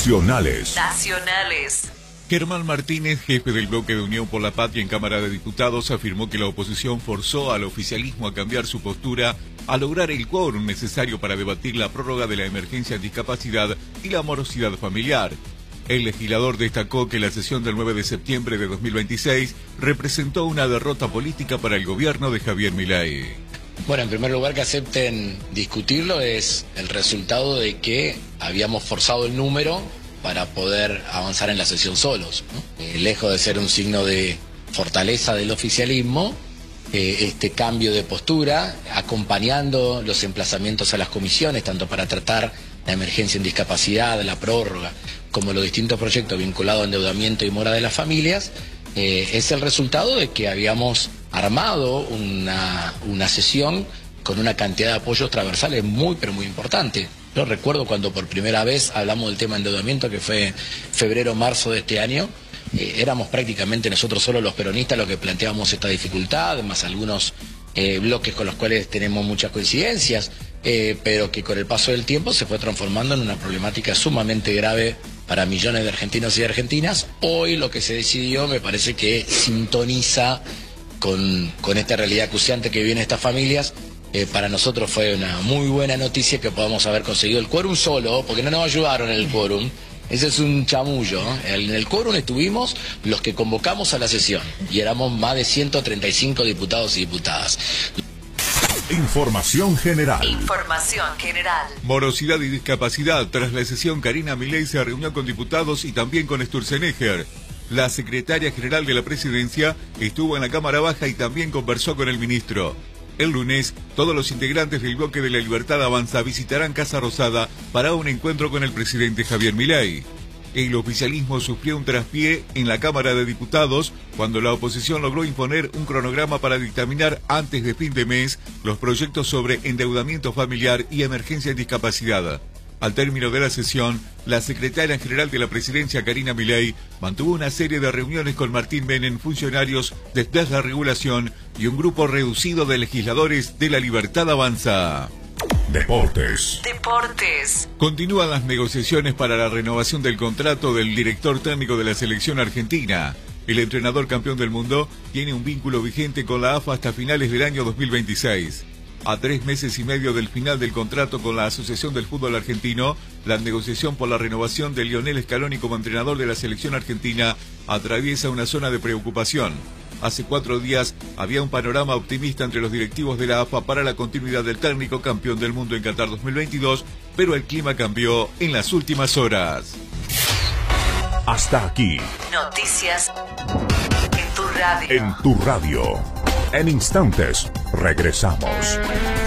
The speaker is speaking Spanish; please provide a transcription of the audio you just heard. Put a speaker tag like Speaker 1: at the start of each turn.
Speaker 1: Nacionales.
Speaker 2: Germán Martínez, jefe del bloque de Unión por la Patria en Cámara de Diputados, afirmó que la oposición forzó al oficialismo a cambiar su postura a lograr el quórum necesario para debatir la prórroga de la emergencia en discapacidad y la morosidad familiar. El legislador destacó que la sesión del 9 de septiembre de 2026 representó una derrota política para el gobierno de Javier Milei.
Speaker 3: Bueno, en primer lugar, que acepten discutirlo es el resultado de que habíamos forzado el número para poder avanzar en la sesión solos, ¿no? Lejos de ser un signo de fortaleza del oficialismo, este cambio de postura, acompañando los emplazamientos a las comisiones, tanto para tratar la emergencia en discapacidad, la prórroga, como los distintos proyectos vinculados a endeudamiento y mora de las familias, es el resultado de que habíamos armado una sesión con una cantidad de apoyos transversales muy, pero muy importante. Yo recuerdo cuando por primera vez hablamos del tema de endeudamiento, que fue febrero-marzo de este año, éramos prácticamente nosotros solos los peronistas los que planteábamos esta dificultad, más algunos bloques con los cuales tenemos muchas coincidencias, pero que con el paso del tiempo se fue transformando en una problemática sumamente grave para millones de argentinos y de argentinas. Hoy lo que se decidió me parece que sintoniza con esta realidad acuciante que viven estas familias. Para nosotros fue una muy buena noticia que podamos haber conseguido el quórum solo, porque no nos ayudaron en el quórum. Ese es un chamullo, ¿eh? En el quórum estuvimos los que convocamos a la sesión y éramos más de 135 diputados y diputadas.
Speaker 1: Información general.
Speaker 2: Morosidad y discapacidad. Tras la sesión, Karina Milei se reunió con diputados y también con Sturzenegger. La secretaria general de la presidencia estuvo en la Cámara Baja y también conversó con el ministro. El lunes, todos los integrantes del bloque de la Libertad Avanza visitarán Casa Rosada para un encuentro con el presidente Javier Milei. El oficialismo sufrió un traspié en la Cámara de Diputados cuando la oposición logró imponer un cronograma para dictaminar antes de fin de mes los proyectos sobre endeudamiento familiar y emergencia en discapacidad. Al término de la sesión, la secretaria general de la presidencia, Karina Milei, mantuvo una serie de reuniones con Martín Menem, funcionarios de Desregulación y un grupo reducido de legisladores de la Libertad Avanza.
Speaker 1: Deportes.
Speaker 2: Continúan las negociaciones para la renovación del contrato del director técnico de la selección argentina. El entrenador campeón del mundo tiene un vínculo vigente con la AFA hasta finales del año 2026. A 3 meses y medio del final del contrato con la Asociación del Fútbol Argentino, la negociación por la renovación de Lionel Scaloni como entrenador de la selección argentina atraviesa una zona de preocupación. Hace 4 días había un panorama optimista entre los directivos de la AFA para la continuidad del técnico campeón del mundo en Qatar 2022, pero el clima cambió en las últimas horas.
Speaker 1: Hasta aquí.
Speaker 4: Noticias en tu radio.
Speaker 1: En tu radio. En instantes, regresamos.